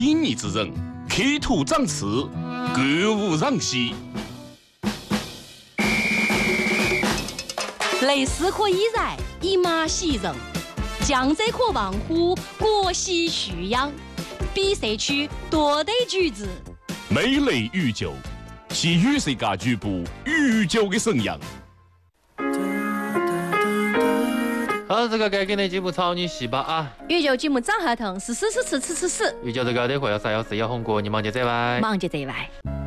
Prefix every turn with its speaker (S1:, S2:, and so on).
S1: 英义之人，刻土长刺，歌舞攘息。
S2: 雷丝可依然，以马喜人；江浙可望乎，国喜蓄养。比社区多得举子，
S1: 美雷御酒，系与世界局部御酒的沈阳。
S3: 好，这个该给的节目草你细吧啊！
S2: 御酒节目长合同是。
S3: 御酒这个的会要啥要是要红过，你忙就这歪，
S2: 忙就这歪。